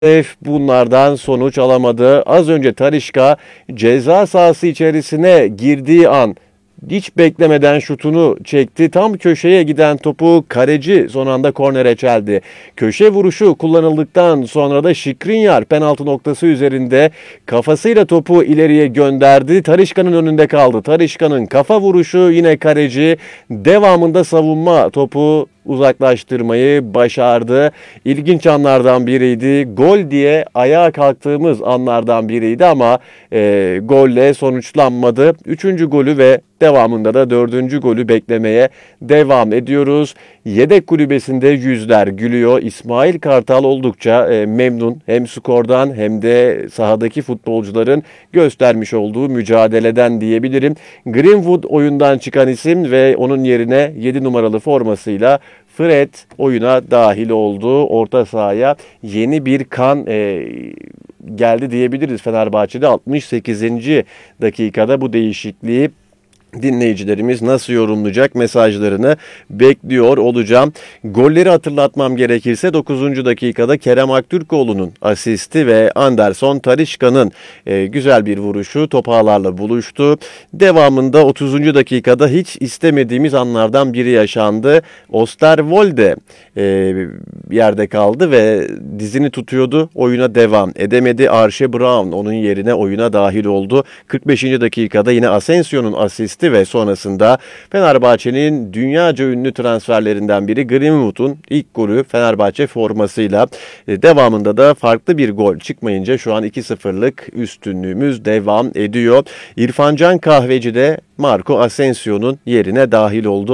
Bunlardan sonuç alamadı. Az önce Talisca ceza sahası içerisine girdiği an hiç beklemeden şutunu çekti. Tam köşeye giden topu kaleci son anda kornere çeldi. Köşe vuruşu kullanıldıktan sonra da Skriniar penaltı noktası üzerinde kafasıyla topu ileriye gönderdi. Talisca'nın önünde kaldı. Talisca'nın kafa vuruşu yine kaleci devamında savunma topu uzaklaştırmayı başardı. İlginç anlardan biriydi. Gol diye ayağa kalktığımız anlardan biriydi ama golle sonuçlanmadı. Üçüncü golü ve devamında da dördüncü golü beklemeye devam ediyoruz. Yedek kulübesinde yüzler gülüyor. İsmail Kartal oldukça memnun hem skordan hem de sahadaki futbolcuların göstermiş olduğu mücadeleden diyebilirim. Greenwood oyundan çıkan isim ve onun yerine 7 numaralı formasıyla Fred oyuna dahil oldu. Orta sahaya yeni bir kan geldi diyebiliriz Fenerbahçe'de 68. dakikada bu değişikliği dinleyicilerimiz nasıl yorumlayacak mesajlarını bekliyor olacağım. Golleri hatırlatmam gerekirse 9. dakikada Kerem Aktürkoğlu'nun asisti ve Anderson Talisca'nın güzel bir vuruşu top ağlarla buluştu. Devamında 30. dakikada hiç istemediğimiz anlardan biri yaşandı. Osterwolde yerde kaldı ve dizini tutuyordu. Oyuna devam edemedi. Archie Brown onun yerine oyuna dahil oldu. 45. dakikada yine Asensio'nun asisti ve sonrasında Fenerbahçe'nin dünyaca ünlü transferlerinden biri Greenwood'un ilk golü Fenerbahçe formasıyla. Devamında da farklı bir gol çıkmayınca şu an 2-0'lık üstünlüğümüz devam ediyor. İrfan Can Kahveci de Marco Asensio'nun yerine dahil oldu.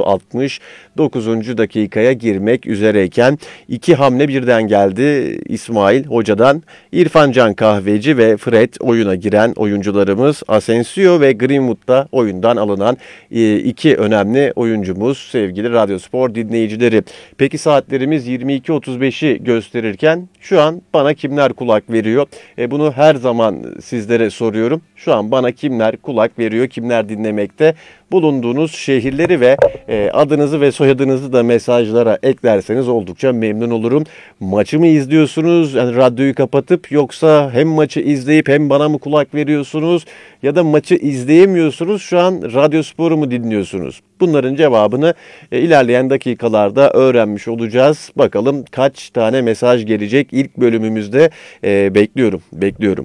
69. dakikaya girmek üzereyken iki hamle birden geldi İsmail Hoca'dan. İrfan Can Kahveci ve Fred oyuna giren oyuncularımız, Asensio ve Greenwood'da oyundan alınan iki önemli oyuncumuz sevgili Radyospor dinleyicileri. Peki saatlerimiz 22.35'i gösterirken şu an bana kimler kulak veriyor? Bunu her zaman sizlere soruyorum. Şu an bana kimler kulak veriyor, kimler dinlemekte? Bulunduğunuz şehirleri ve adınızı ve soyadınızı da mesajlara eklerseniz oldukça memnun olurum. Maçı mı izliyorsunuz? Yani radyoyu kapatıp yoksa hem maçı izleyip hem bana mı kulak veriyorsunuz? Ya da maçı izleyemiyorsunuz, şu an Radyospor'u mu dinliyorsunuz? Bunların cevabını ilerleyen dakikalarda öğrenmiş olacağız. Bakalım kaç tane mesaj gelecek ilk bölümümüzde bekliyorum.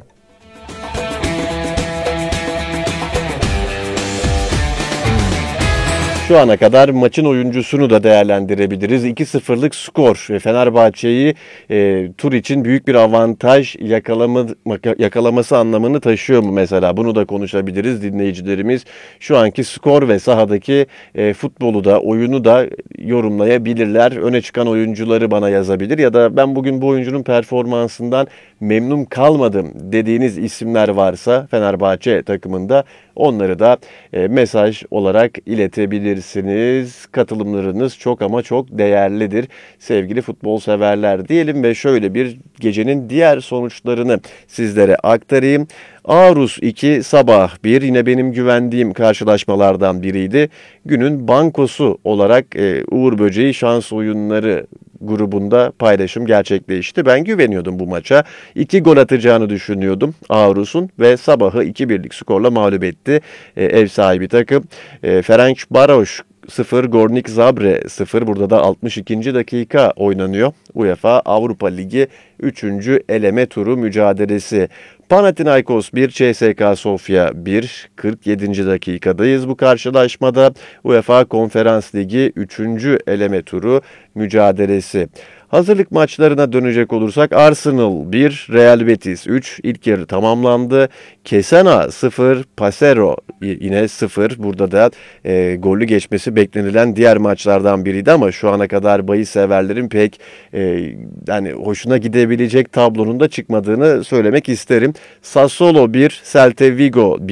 Şu ana kadar maçın oyuncusunu da değerlendirebiliriz. 2-0'lık skor ve Fenerbahçe'yi tur için büyük bir avantaj yakalaması anlamını taşıyor mu mesela? Bunu da konuşabiliriz dinleyicilerimiz. Şu anki skor ve sahadaki futbolu da oyunu da yorumlayabilirler. Öne çıkan oyuncuları bana yazabilir ya da ben bugün bu oyuncunun performansından memnun kalmadım dediğiniz isimler varsa Fenerbahçe takımında onları da mesaj olarak iletebilirsiniz. Katılımlarınız çok ama çok değerlidir sevgili futbol severler diyelim ve şöyle bir gecenin diğer sonuçlarını sizlere aktarayım. Aarhus 2, Sabah 1 yine benim güvendiğim karşılaşmalardan biriydi. Günün bankosu olarak Uğur Böceği şans oyunları grubunda paylaşım gerçekleşti. Ben güveniyordum bu maça. 2 gol atacağını düşünüyordum Aarhus'un ve Sabah'ı 2-1'lik skorla mağlup etti ev sahibi takım. Ferencvaros 0, Gornik Zabre 0. Burada da 62. dakika oynanıyor. UEFA Avrupa Ligi 3. eleme turu mücadelesi. Panathinaikos 1, CSKA Sofya 1. 47. dakikadayız bu karşılaşmada. UEFA Konferans Ligi 3. eleme turu mücadelesi. Hazırlık maçlarına dönecek olursak Arsenal 1, Real Betis 3. İlk yarı tamamlandı. Kesena 0, Pasero yine 0. Burada da gollü geçmesi beklenilen diğer maçlardan biriydi ama şu ana kadar bahis severlerin pek yani hoşuna gidebilecek tablonun da çıkmadığını söylemek isterim. Sassuolo 1, Celta Vigo 1.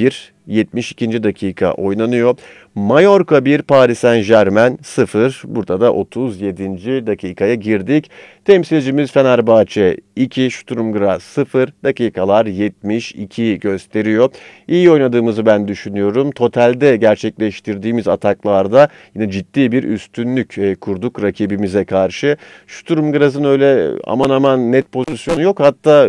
72. dakika oynanıyor. Mallorca 1, Paris Saint-Germain 0. Burada da 37. dakikaya girdik. Temsilcimiz Fenerbahçe 2, Sturm Graz 0. Dakikalar 72 gösteriyor. İyi oynadığımızı ben düşünüyorum. Totalde gerçekleştirdiğimiz ataklarda yine ciddi bir üstünlük kurduk rakibimize karşı. Sturm Graz'ın öyle aman aman net pozisyonu yok. Hatta